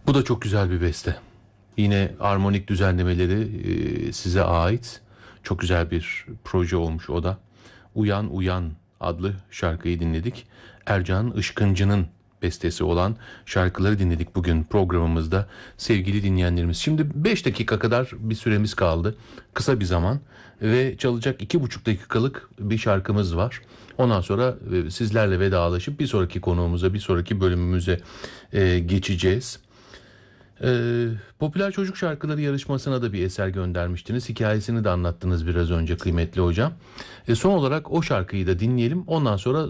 Bu da çok güzel bir beste. Yine armonik düzenlemeleri size ait. Çok güzel bir proje olmuş o da. Uyan Uyan adlı şarkıyı dinledik. Ercan Işkıncı'nın bestesi olan şarkıları dinledik bugün programımızda sevgili dinleyenlerimiz. Şimdi 5 dakika kadar bir süremiz kaldı. Kısa bir zaman ve çalacak 2,5 dakikalık bir şarkımız var. Ondan sonra sizlerle vedalaşıp bir sonraki konuğumuza, bir sonraki bölümümüze geçeceğiz. Popüler çocuk şarkıları yarışmasına da bir eser göndermiştiniz. Hikayesini de anlattınız biraz önce kıymetli hocam. Son olarak o şarkıyı da dinleyelim. Ondan sonra